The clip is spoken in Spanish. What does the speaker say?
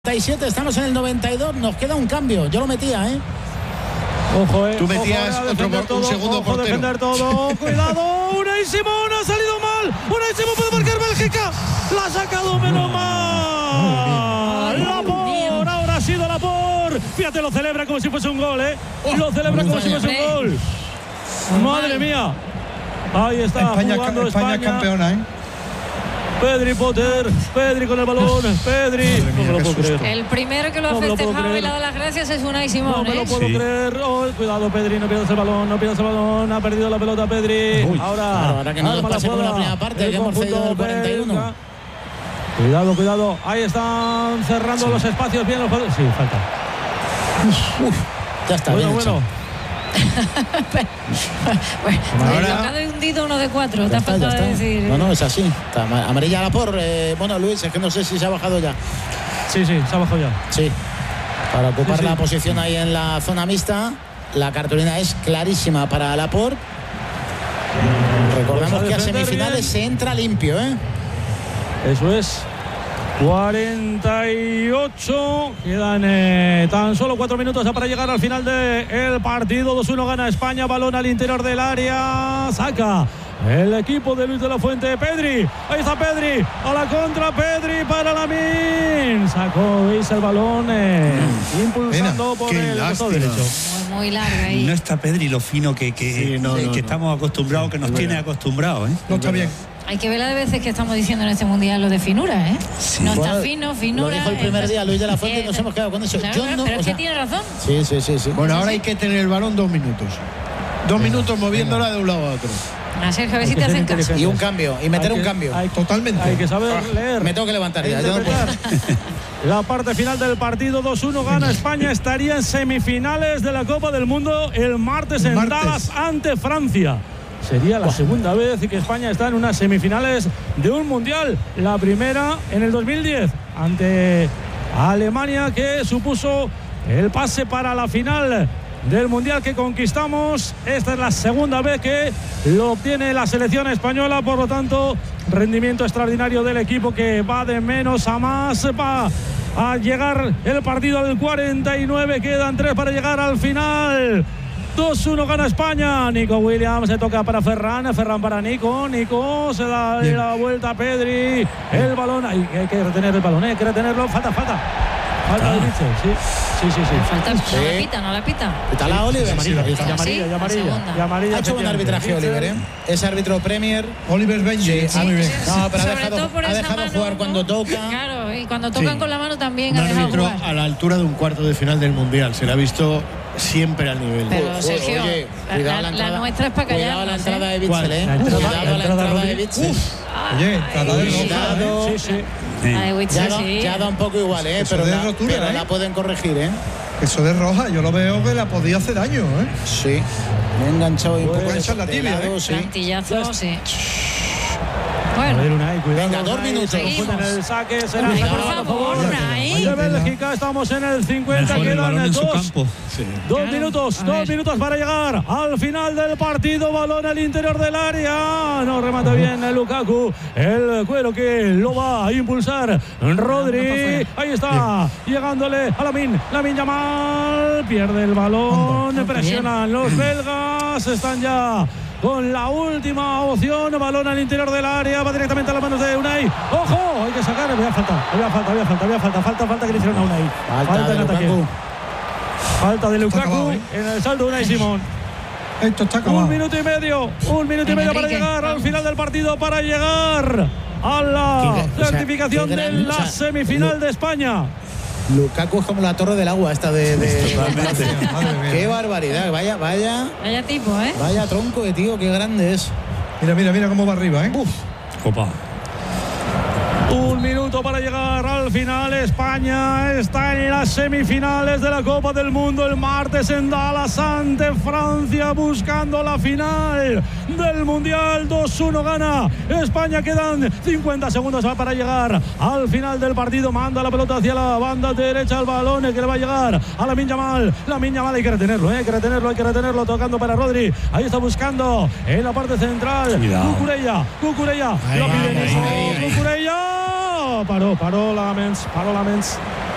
97, estamos en el 92, nos queda un cambio, yo lo metía, Ojo, Tú metías un segundo portero. Defender todo, cuidado, Unai Simón ha salido mal, Unai Simón puede marcar Bélgica, la ha sacado menos mal, Laporte, ahora ha sido Laporte, fíjate, lo celebra como si fuese un gol, lo celebra como si fuese un gol, madre mía, ahí está jugando España campeona, Pedri Potter, Pedri con el balón, Pedri. No me lo puedo creer. El primero que lo ha festejado y le ha dado las gracias es Unai Simón. No me lo puedo creer. Oh, cuidado, Pedri, no pierdas el balón, no pierdas el balón. Ha perdido la pelota Pedri. Ahora que no nos pase con la primera parte, que hemos cedido el 41. Cuidado. Ahí están cerrando los espacios bien los jugadores. Sí, falta. Ya está, bueno. Ahora he hundido uno de 4. Te ha faltado decir. No, es así. Está amarilla a Laporte. Bueno, Luis, es que no sé si se ha bajado ya. Sí, se ha bajado ya. Sí. Para ocupar la posición ahí en la zona mixta. La cartulina es clarísima para Laporte. Recordamos que a semifinales se entra limpio, Eso es. 48, quedan tan solo 4 minutos para llegar al final del partido. 2-1 gana España, balón al interior del área, saca el equipo de Luis de la Fuente. Pedri, ahí está Pedri, a la contra, Pedri para Lamine, sacó, veis el balón, impulsando por el costado derecho. Muy larga ahí. No está Pedri lo fino que estamos acostumbrados, que nos tiene acostumbrados, No está bien. Hay que ver la de veces que estamos diciendo en este mundial lo de finura, Sí. No está fino, finura. Lo dijo el primer día Luis de la Fuente y nos hemos quedado con eso. Claro, pero es que tiene razón. Sí. Bueno, ahora hay que tener el balón 2 minutos. 2 minutos moviéndola de un lado a otro. A Sergio, a ver si te hacen caso. Y un cambio, y meter un cambio. Totalmente. Hay que saber leer. Me tengo que levantar ya. La parte final del partido, 2-1 gana España, estaría en semifinales de la Copa del Mundo el martes en Dallas ante Francia. Sería la segunda vez que España está en unas semifinales de un mundial. La primera en el 2010 ante Alemania, que supuso el pase para la final del mundial que conquistamos. Esta es la segunda vez que lo obtiene la selección española, por lo tanto, rendimiento extraordinario del equipo que va de menos a más. Va a llegar el partido al 49, quedan 3 para llegar al final. 2-1 gana España. Nico Williams, se toca para Ferran para Nico se da la vuelta a Pedri, el balón, hay que retener el balón, hay que retenerlo, falta de Mitchell, sí. Falta, no la pita. Está la Oliver. Amarilla. Ha hecho buen arbitraje Oliver, Es árbitro Premier. Oliver Benji. Muy bien. No, pero ha dejado mano, jugar cuando toca. Claro, y cuando tocan con la mano también ha dejado dejado jugar. a la altura de un cuarto de final del mundial. Se le ha visto siempre al nivel. Pero Sergio, cuidado la nuestra es para callar. Cuidado la entrada de Bitzel, Cuidado la entrada de Bitzel. Oye, entrada de cuidado. Ya da un poco igual, pero la pueden corregir, Eso de roja, yo lo veo que la podía hacer daño, Sí. Me he enganchado un poco echar la tibia, Plantillazo, sí. Bueno, venga, 2 minutos. En el saque será por favor, Unai. de Bélgica, estamos en el 50, quedan 2 minutos para llegar al final del partido. Balón al interior del área, no remata bien el Lukaku, el cuero que lo va a impulsar Rodri, ahí está, llegándole a Lamine Yamal, pierde el balón, presionan los belgas, están ya con la última opción, balón al interior del área, va directamente a las manos de Unai. ¡Ojo! Hay que sacar, había falta que le hicieron a Unai. Falta en ataque. Falta de Lukaku en el salto de Unai Simón. Esto está acabado. 1 minuto y medio para llegar al final del partido, para llegar a la certificación de la semifinal de España. Lukaku es como la torre del agua esta de... Qué barbaridad, vaya tipo, vaya tronco de tío, qué grande es. Mira cómo va arriba, Copa. 1 minuto para llegar al final. España está en las semifinales de la Copa del Mundo el martes en Dallas ante Francia, buscando la final del Mundial. 2-1 gana España, quedan 50 segundos para llegar al final del partido. Manda la pelota hacia la banda derecha, el balón que le va a llegar a Lamine Yamal. Hay que retenerlo, tocando para Rodri, ahí está buscando en la parte central. Cucurella, lo pide Cucurella. Paró Lamens.